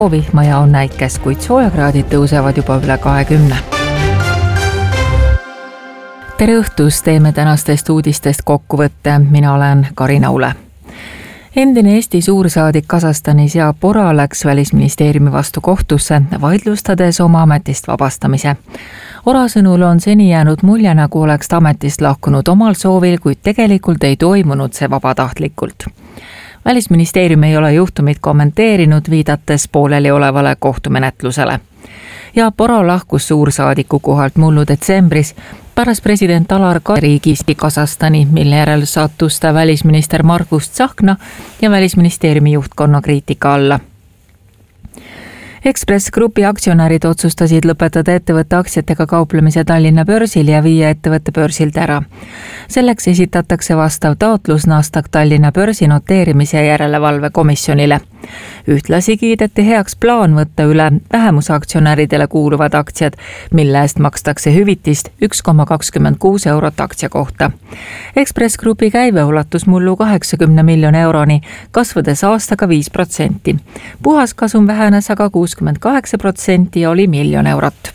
vihma ja on näikest, kuid soojakraadid tõusevad juba üle 20. Tere õhtust, teeme tänastest uudistest kokkuvõtte. Mina olen Karina Ule. Endine Eesti suursaadik Kasahstanis ja Pora läks Välisministeeriumi vastu kohtusse, vaidlustades oma ametist vabastamise. Ora sõnul on seni jäänud mulje, nagu oleks ta ametist lahkunud omal soovil, kuid tegelikult ei toimunud see vabatahtlikult. Välisministeerium ei ole juhtumit kommenteerinud, viidates pooleli olevale kohtumenetlusele. Ja Pora lahkus suursaadiku kohalt mullu detsembris, pärast president Alar Karisist Kasahstani, mille järel sattus ta välisminister Margus Tsahkna ja Välisministeeriumi juhtkonna kriitika alla. Ekspress Grupi aktsionärid otsustasid lõpetada ettevõtte aktsiatega kauplemise Tallinna börsil ja viia ettevõtte börsilt ära. Selleks esitatakse vastav taotlus Nasdaq Tallinna börsi noteerimise järelevalve komisjonile. Ühtlasi kiideti heaks plaan võtta üle vähemusaktsionäridele kuuluvad aktsiad, mille eest makstakse hüvitist 1,26 eurot aktsia kohta. Ekspress Grupi käive ulatus mullu 80 miljoni euroni, kasvades aastaga 5%. Puhaskasum vähenes aga 68% ja oli 1 miljon eurot.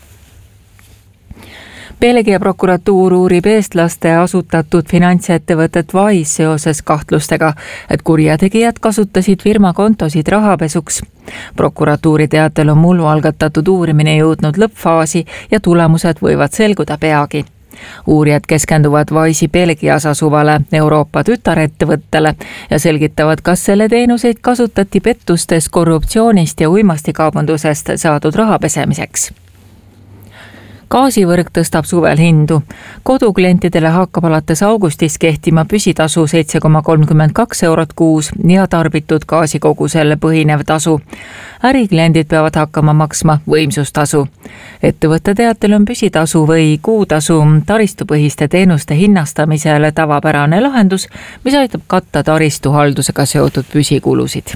Belgia prokuratuur uurib eestlaste asutatud finantsettevõtet Wise seoses kahtlustega, et kurjategijad kasutasid firma kontosid rahapesuks. Prokuratuuri teatel on mullu algatatud uurimine jõudnud lõppfaasi ja tulemused võivad selguda peagi. Uurijad keskenduvad Wise'i Belgias asuvale Euroopa tütarettevõttele ja selgitavad, kas selle teenuseid kasutati pettustes, korruptsioonist ja uimastikaubandusest saadud raha pesemiseks. Gaasivõrk tõstab suvel hindu. Koduklientidele hakkab alates augustis kehtima püsitasu 7,32 eurot kuus ja tarbitud gaasikogusele põhinev tasu. Ärikliendid peavad hakkama maksma võimsustasu. Ettevõtte teatel on püsitasu või kuutasu taristupõhiste teenuste hinnastamisele tavapärane lahendus, mis aitab katta taristuhaldusega seotud püsikulusid.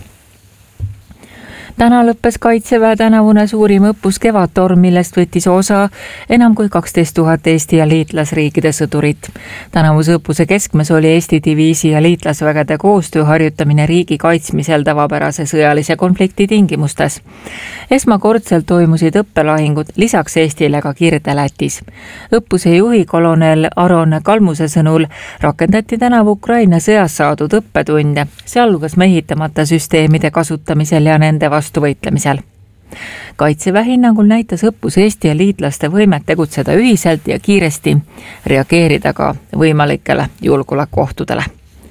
Täna lõppes Kaitseväe tänavune suurim õppus Kevadtorm, millest võttis osa enam kui 12 000 Eesti ja liitlasriikide sõdurit. Tänavuse õppuse keskmes oli Eesti diviisi ja liitlasvägede koostöö harjutamine riigi kaitsmisel tavapärase sõjalise konflikti tingimustes. Esmakordselt toimusid õppelahingud lisaks Eestile ka Kirde-Lätis. Õppuse juhi kolonel Aron Kalmuse sõnul rakendati tänavu Ukraina sõjas saadud õppetunde, sealhulgas mehitamata süsteemide kasutamisel ja nende vastu võitlemisel. Kaitseväe hinnangul näitas õppus Eesti ja liitlaste võimet tegutseda ühiselt ja kiiresti reageerida ka võimalikele julgeolekuohtudele.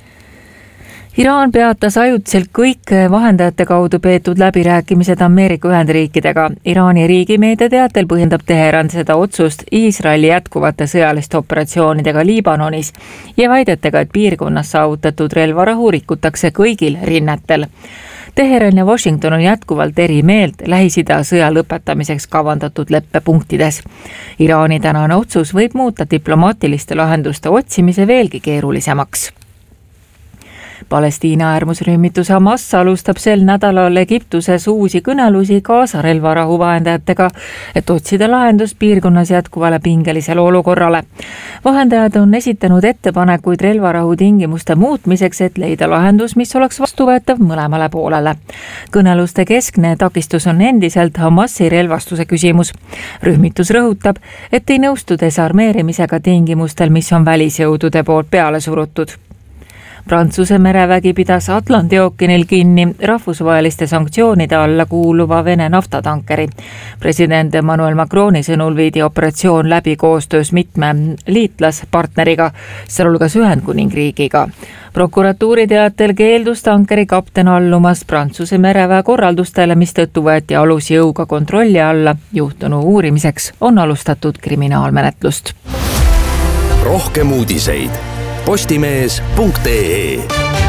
Iraan peatas ajutiselt kõik vahendajate kaudu peetud läbirääkimised Ameerika Ühendriikidega. Iraani riigimeedia teatel põhjendab Teheran seda otsust Iisraeli jätkuvate sõjaliste operatsioonidega Liibanonis ja väidetega, et piirkonnas saavutatud relvarahu rikutakse kõigil rinnetel. Teheran ja Washington on jätkuvalt eri meelt Lähis-Ida sõja lõpetamiseks kavandatud leppepunktides. Iraani tänane otsus võib muuta diplomaatiliste lahenduste otsimise veelgi keerulisemaks. Palestiina äärmusrühmitus Hamas alustab sel nädalal Egiptuses uusi kõnelusi Gaza relvarahu vahendajatega, et otsida lahendust piirkonnas jätkuvale pingelisele olukorrale. Vahendajad on esitanud ettepanekuid relvarahu tingimuste muutmiseks, et leida lahendus, mis oleks vastuvõetav mõlemale poolele. Kõneluste keskne takistus on endiselt Hamasi relvastuse küsimus. Rühmitus rõhutab, et ei nõustu desarmeerimisega tingimustel, mis on välisjõudude poolt peale surutud. Prantsuse merevägi pidas Atlandi ookeanil kinni rahvusvaheliste sanktsioonide alla kuuluva Vene naftatankeri. President Emmanuel Macroni sõnul viidi operatsioon läbi koostöös mitme liitlaspartneriga, sealhulgas Ühendkuningriigiga. Prokuratuuri teatel keeldus tankeri kapten allumast Prantsuse mereväe korraldustele, mistõttu võeti alusjõuga kontrolli alla. Juhtunu uurimiseks on alustatud kriminaalmenetlust. Rohkem uudiseid postimees.ee.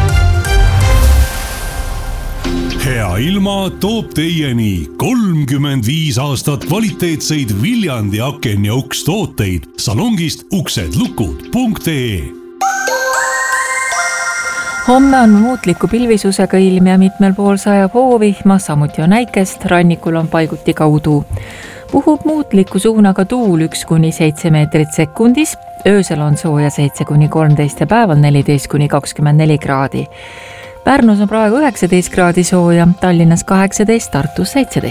Hea ilma toob teieni 35 aastat kvaliteetseid Viljandi aken ja uks tooteid salongist uksedlukud.ee. Homme on muutliku pilvisusega ilm ja mitmel pool sajab hoovihma, samuti on näikest, rannikul on paiguti ka udu. Puhub muutliku suunaga tuul 1–7 meetrit sekundis, öösel on sooja 7–13 ja päeval 14–24 kraadi. Pärnus on praegu 19 kraadi sooja, Tallinnas 18, Tartus 17.